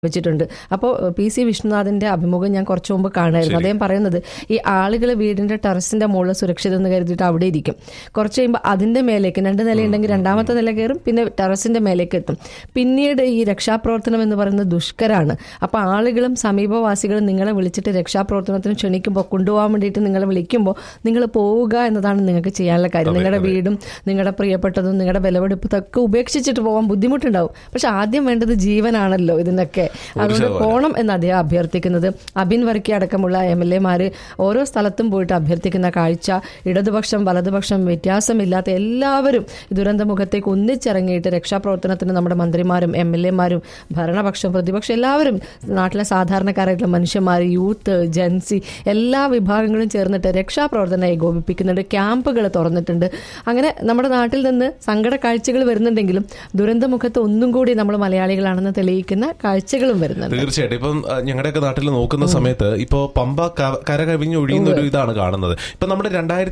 വെച്ചിട്ടുണ്ട്. അപ്പോൾ PC വിഷ്ണുനാഥിന്റെ അഭിമുഖം ഞാൻ കുറച്ചു മുമ്പ് കാണായിരുന്നു. അദ്ദേഹം പറയുന്നത് ഈ ആളുകൾ വീടിന്റെ ടെറസിന്റെ മുകളിൽ സുരക്ഷിതം എന്ന് കരുതിയിട്ട് അവിടെ ഇരിക്കും. കുറച്ച് കഴിയുമ്പോൾ അതിന്റെ മേലേക്ക് 2 നിലയുണ്ടെങ്കിൽ 2ാമത്തെ നില കയറും, പിന്നെ ടെറസിന്റെ മേലേക്ക് എത്തും. പിന്നീട് ഈ രക്ഷാപ്രവർത്തനം എന്ന് പറയുന്നത് ദുഷ്കരാണ്. അപ്പോൾ ആളുകളും സമീപവാസികളും നിങ്ങളെ വിളിച്ചിട്ട് രക്ഷാപ്രവർത്തനത്തിന് ക്ഷണിക്കുമ്പോൾ, കൊണ്ടുപോകാൻ വേണ്ടിയിട്ട് നിങ്ങളെ വിളിക്കുമ്പോൾ നിങ്ങൾ പോവുക എന്നതാണ് നിങ്ങൾക്ക് ചെയ്യാനുള്ള കാര്യം. നിങ്ങളുടെ വീടും നിങ്ങളുടെ പ്രിയപ്പെട്ടതും നിങ്ങളുടെ വിലവെടുപ്പതൊക്കെ ഉപേക്ഷിച്ചിട്ട് പോകാൻ ബുദ്ധിമുട്ടുണ്ടാവും. പക്ഷെ ആദ്യം വേണ്ടത് ജീവനാണല്ലോ ഇതിനൊക്കെ. അതുകൊണ്ട് പോണം എന്ന് അദ്ദേഹം അഭ്യർത്ഥിക്കുന്നത്. അബിൻ വർക്കി അടക്കമുള്ള MLA-മാര് ഓരോ സ്ഥലത്തും പോയിട്ട് അഭ്യർത്ഥിക്കുന്ന കാഴ്ച, ഇടതുപക്ഷം വലതുപക്ഷം വ്യത്യാസമില്ലാത്ത എല്ലാവരും ദുരന്തമുഖത്തേക്ക് ഒന്നിച്ചിറങ്ങിയിട്ട് രക്ഷാപ്രവർത്തനത്തിന് നമ്മുടെ മന്ത്രിമാരും MLA-മാരും ഭരണപക്ഷം പ്രതിപക്ഷം എല്ലാവരും, നാട്ടിലെ സാധാരണക്കാരായിട്ടുള്ള മനുഷ്യന്മാർ, യൂത്ത്, ജൻസി എല്ലാ വിഭാഗങ്ങളും ചേർന്നിട്ട് രക്ഷാപ്രവർത്തനം ഏകോപിപ്പിക്കുന്നുണ്ട്. ക്യാമ്പുകൾ തുറന്നിട്ടുണ്ട്. അങ്ങനെ നമ്മുടെ നാട്ടിൽ നിന്ന് സങ്കട കാഴ്ചകൾ വരുന്നുണ്ടെങ്കിലും ദുരന്തമുഖത്ത് ഒന്നും കൂടി നമ്മൾ മലയാളികളാണെന്ന് തെളിയിക്കുന്ന കാഴ്ചകൾ വരുന്നുണ്ട്. തീർച്ചയായിട്ടും. ഇപ്പം ഞങ്ങളുടെയൊക്കെ നാട്ടിൽ നോക്കുന്ന സമയത്ത് ഇപ്പോ പമ്പ കരകവിഞ്ഞ് ഒഴിയുന്ന ഒരു ഇതാണ് കാണുന്നത്. ഇപ്പൊ നമ്മുടെ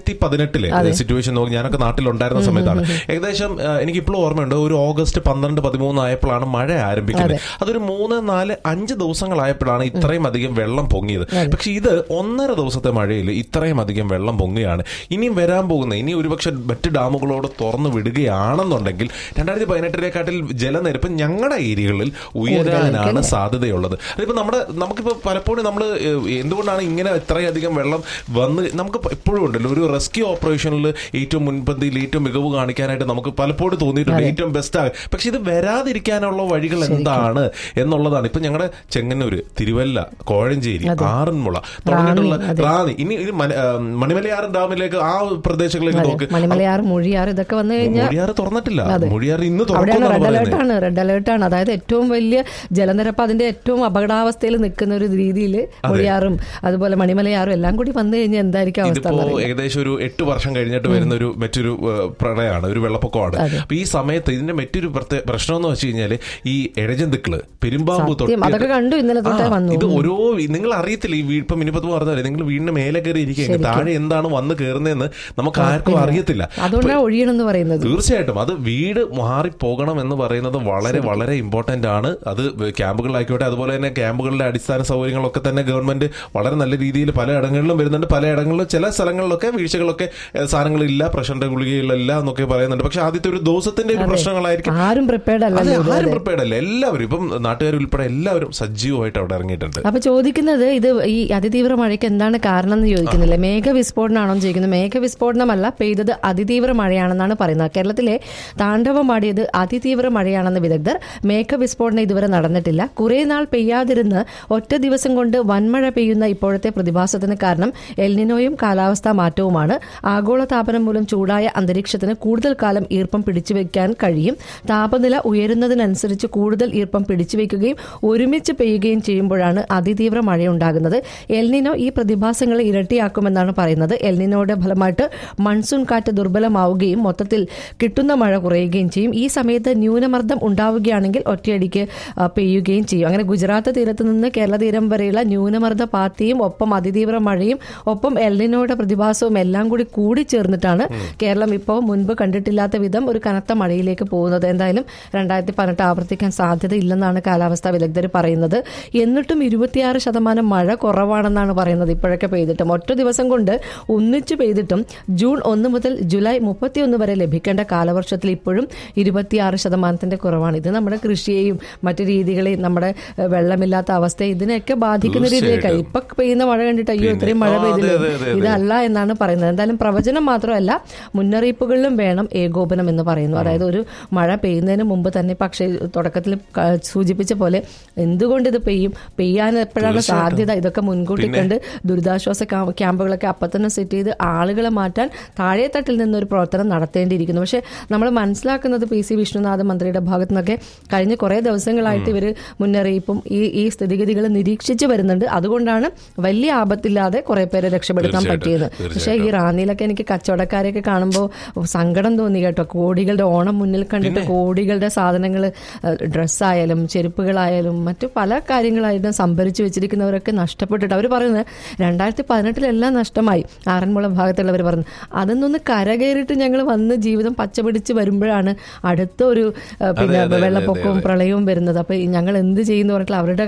2018 സിറ്റുവേഷൻ നോക്കി ഞാനൊക്കെ നാട്ടിലുണ്ടായിരുന്ന സമയത്താണ്. ഏകദേശം എനിക്കിപ്പോഴും ഓർമ്മയുണ്ട്, ഒരു ഓഗസ്റ്റ് 12-13 ആയപ്പോഴാണ് മഴ ആരംഭിക്കുന്നത്. അതൊരു 3-4-5 ദിവസങ്ങളായപ്പോഴാണ് ഇത്രയും അധികം വെള്ളം പൊങ്ങിയത്. പക്ഷെ ഇത് 1.5 ദിവസത്തെ മഴയിൽ ഇത്രയും അധികം വെള്ളം പൊങ്ങുകയാണ്. ഇനിയും വരാൻ പോകുന്ന, ഇനി ഒരുപക്ഷെ മറ്റ് ഡാമുകളോട് തുറന്നു വിടുകയാണെന്നുണ്ടെങ്കിൽ 2018-നെക്കാട്ടിൽ ജലനിരപ്പ് ഞങ്ങളുടെ ഏരിയകളിൽ ഉയരാനാണ് സാധ്യതയുള്ളത്. അതിപ്പോ നമുക്കിപ്പോ പലപ്പോഴും നമ്മൾ എന്തുകൊണ്ടാണ് ഇങ്ങനെ ഇത്രയധികം വെള്ളം വന്ന്, നമുക്ക് എപ്പോഴും ഉണ്ടല്ലോ ഒരു റെസ്ക്യൂ ഓപ്പറേഷനിൽ ഏറ്റവും മുൻപന്തിയിൽ ഏറ്റവും മികവ് കാണിക്കാനായിട്ട് നമുക്ക് പലപ്പോഴും തോന്നിയിട്ടുണ്ട്, ഏറ്റവും ബെസ്റ്റ് ആകും. പക്ഷെ ഇത് വരാതിരിക്കാനുള്ള വഴികൾ എന്താണ് എന്നുള്ളതാണ്. ഇപ്പൊ ഞങ്ങളുടെ ചെങ്ങന്നൂര്, തിരുവല്ല, കോഴഞ്ചേരി, ആറന്മുള തുടങ്ങിയിട്ടുള്ള റാന്നി, ഇനി മണിമലയാർ ഡാമിലേക്ക് ആ പ്രദേശങ്ങളിലേക്ക് നോക്ക്. മണിമലയാർ, മൂഴിയാർ ഇതൊക്കെ വന്നു കഴിഞ്ഞാൽ മൂഴിയാർ തുറന്നിട്ടില്ല. മൂഴിയാർ ഇന്ന് റെഡ് അലേർട്ടാണ്. അതായത് ഏറ്റവും വലിയ ജലനിരപ്പ് അതിന്റെ ഏറ്റവും അപകടാവസ്ഥയിൽ നിൽക്കുന്ന ഒരു രീതിയിൽ മൂഴിയാറും അതുപോലെ മണിമലയാറും എല്ലാം കൂടി വന്നു കഴിഞ്ഞാൽ എന്തായിരിക്കും അവസ്ഥ? ഇതിപ്പോ ഏകദേശം ഒരു 8 വർഷം കഴിഞ്ഞിട്ട് വരുന്ന ഒരു മറ്റൊരു പ്രളയമാണ്, ഒരു വെള്ളപ്പൊക്കമാണ്. അപ്പൊ ഈ സമയത്ത് ഇതിന്റെ മറ്റൊരു പ്രശ്നം എന്ന് വെച്ച് കഴിഞ്ഞാല് ഈ ഇഴജന്തുക്കള്, പെരുമ്പാമ്പ് അതൊക്കെ കണ്ടു ഇന്നലെ തൊട്ടേ വന്നു. ഇത് ഓരോ നിങ്ങൾ അറിയത്തില്ല. ഈ ഇപ്പൊ മിനിപ്പത്ത് പറഞ്ഞാലേ നിങ്ങൾ വീടിന്റെ മേലെ കയറി ഇരിക്കുക, താഴെ എന്താണ് വന്ന് കയറുന്നതെന്ന് നമുക്ക് ആർക്കും അറിയത്തില്ല. അതുകൊണ്ടാണ് ഒഴിയണമെന്ന് പറയുന്നത്. തീർച്ചയായിട്ടും അത് വീട് മാറിപ്പോകണം എന്ന് പറയുന്നത് വളരെ വളരെ ഇമ്പോർട്ടന്റ് ആണ്. അത് ക്യാമ്പുകളിലായിക്കോട്ടെ, അതുപോലെ തന്നെ ക്യാമ്പുകളിലെ അടിസ്ഥാന സൗകര്യങ്ങളൊക്കെ തന്നെ ഗവൺമെന്റ് വളരെ നല്ല രീതിയിൽ പല ഇടങ്ങളിലും വരുന്നുണ്ട്. പല ഇടങ്ങളിലും ചില സ്ഥലങ്ങളിലൊക്കെ വീഴ്ചകളൊക്കെ, സാധനങ്ങളില്ല, പ്രഷറിന്റെ ഗുളികയില്ല എന്നൊക്കെ പറയുന്നുണ്ട്. പക്ഷെ ആദ്യത്തെ ഒരു ദിവസത്തിന്റെ ഒരു പ്രശ്നങ്ങളായിരിക്കും. ആരും പ്രിപ്പയർഡ് അല്ല. എല്ലാവരും ഇപ്പം നാട്ടുകാരുൾപ്പെടെ എല്ലാവരും സജീവമായിട്ട് അവിടെ ഇറങ്ങിയിട്ടുണ്ട്. അപ്പൊ ചോദിക്കുന്നത്, ഇത് ഈ അതിതീവ്ര മഴയ്ക്ക് എന്താണ് കാരണം എന്ന് ചോദിക്കുന്നില്ല. മേഘവിസ്ഫോടനമാണോ എന്ന് ചോദിക്കുന്നത്. മേഘവിസ്ഫോടനമല്ല, പെയ്തത് അതിതീവ്ര മഴയാണെന്നാണ് പറയുന്നത്. കേരളത്തിലെ താണ്ഡവമാടിയത് അതിതീവ്ര മഴയാണെന്ന് വിദഗ്ധർ. മേഘവിസ്ഫോടനം ഇതുവരെ നടന്നിട്ടില്ല. കുറെ നാൾ പെയ്യാതിരുന്ന് ഒറ്റ ദിവസം കൊണ്ട് വൻമഴ പെയ്യുന്ന ഇപ്പോഴത്തെ പ്രതിഭാസത്തിന് കാരണം എൽനിനോയും കാലാവസ്ഥാ മാറ്റവുമാണ്. ആഗോളതാപനം മൂലം ചൂടായ അന്തരീക്ഷത്തിന് കൂടുതൽ കാലം ഈർപ്പം പിടിച്ചുവെക്കാൻ കഴിയും. താപനില ഉയരുന്നതിനനുസരിച്ച് കൂടുതൽ ഈർപ്പം പിടിച്ചുവെക്കുകയും ഒരുമിച്ച് പെയ്യുകയും ചെയ്യുമ്പോഴാണ് അതിതീവ്ര മഴയുണ്ടാകുന്നത്. എൽനിനോ ഈ പ്രതിഭാസങ്ങളെ ഇരട്ടിയാക്കുമെന്നാണ് പറയുന്നത്. എൽനിനോയുടെ ഫലമായിട്ട് മൺസൂൺ കാറ്റ് ദുർബലമാവുകയും മൊത്തത്തിൽ കിട്ടുന്ന മഴ കുറയുകയും ചെയ്യും. ഈ സമയത്ത് ന്യൂനമർദ്ദം ഉണ്ടാവുകയാണെങ്കിൽ ഒറ്റയടിക്ക് പെയ്യുകയും ചെയ്യും. അങ്ങനെ ഗുജറാത്ത് തീരത്ത് നിന്ന് കേരള തീരം വരെയുള്ള ന്യൂനമർദ്ദ പാത്തിയും ഒപ്പം അതിതീവ്ര മഴയും ഒപ്പം എൽനിനോയുടെ പ്രതിഭാസവും എല്ലാം കൂടി ചേർന്നിട്ടാണ് കേരളം ഇപ്പോൾ മുൻപ് കണ്ടിട്ടില്ലാത്ത വിധം ഒരു കനത്ത മഴയിലേക്ക് പോകുന്നത്. എന്തായാലും 2018 ആവർത്തിക്കാൻ സാധ്യതയില്ലെന്നാണ് കാലാവസ്ഥാ വിദഗ്ധർ പറയുന്നത്. എന്നിട്ടും 26% മഴ കുറവാണെന്നാണ് പറയുന്നത്. ഇപ്പോഴൊക്കെ പെയ്തിട്ടും ഒറ്റ ദിവസം കൊണ്ട് ഒന്നിച്ചു പെയ്തിട്ടും ജൂൺ 1 മുതൽ ജൂലൈ 31 വരെ ലഭിക്കേണ്ട കാലവർഷത്തിൽ ഇപ്പോഴും 26% കുറവാണ്. ഇത് നമ്മുടെ കൃഷിയെയും മറ്റു രീതികളെയും നമ്മുടെ വെള്ളമില്ലാത്ത അവസ്ഥ ഇതിനെയൊക്കെ ബാധിക്കുന്ന രീതിയിലേക്ക് ഇപ്പൊ പെയ്യുന്ന മഴ കണ്ടിട്ട് അയ്യോ ഇത്രയും മഴ പെയ്തില്ല, ഇതല്ല എന്നാണ് പറയുന്നത്. എന്തായാലും പ്രവചനം മാത്രമല്ല, മുന്നറിയിപ്പുകളിലും വേണം ഏകോപനം എന്ന് പറയുന്നു. അതായത് ഒരു മഴ പെയ്യുന്നതിന് മുമ്പ് തന്നെ, പക്ഷേ തുടക്കത്തിൽ സൂചിപ്പിച്ച പോലെ എന്തുകൊണ്ട് ഇത് പെയ്യാൻ എപ്പോഴാണ് സാധ്യത, ഇതൊക്കെ മുൻകൂട്ടി കണ്ട് ദുരിതാശ്വാസ ക്യാമ്പുകളൊക്കെ അപ്പം തന്നെ സെറ്റ് ചെയ്ത് ആളുകളെ മാറ്റാൻ താഴെത്തട്ടിൽ നിന്നൊരു പ്രവർത്തനം നടത്തേണ്ടിയിരിക്കുന്നു. പക്ഷെ നമ്മൾ മനസ്സിലാക്കുന്നത് PC വിഷ്ണുനാഥ് മന്ത്രിയുടെ ഭാഗത്തു നിന്നൊക്കെ കഴിഞ്ഞ കുറേ ദിവസങ്ങളായിട്ട് ഇവർ മുന്നറിയിപ്പും ഈ സ്ഥിതിഗതികൾ നിരീക്ഷിച്ചു വരുന്നുണ്ട്. അതുകൊണ്ടാണ് വലിയ ആപത്തില്ലാതെ കുറെ പേരെ രക്ഷപ്പെടുത്താൻ പറ്റിയത്. പക്ഷേ ഈ റാന്നിയിലൊക്കെ എനിക്ക് കച്ചവടക്കാരെയൊക്കെ കാണുമ്പോൾ സങ്കടം തോന്നി കേട്ടോ. കോടികളുടെ ഓണം മുന്നിൽ കണ്ടിട്ട് കോടികളുടെ സാധനങ്ങൾ, ഡ്രസ്സായാലും ചെരുപ്പുകളായാലും മറ്റു പല കാര്യങ്ങളായിട്ടും സംഭരിച്ചു വെച്ചിരിക്കുന്നവരൊക്കെ നഷ്ടപ്പെട്ടിട്ട് അവർ പറയുന്നത് 2018 നഷ്ടമായി. ആറന്മുള ഭാഗത്തുള്ളവർ പറഞ്ഞു അതൊന്നൊന്ന് കരകയറിയിട്ട് ഞങ്ങൾ വന്ന് ജീവിതം പച്ചപിടിച്ച് വരുമ്പോഴാണ് അടുത്ത ഒരു പിന്നെ വെള്ളപ്പൊക്കവും പ്രളയവും വരുന്നത്. അപ്പൊ ഞങ്ങൾ എന്ത് ചെയ്യുന്നു പറഞ്ഞിട്ട് അവരുടെ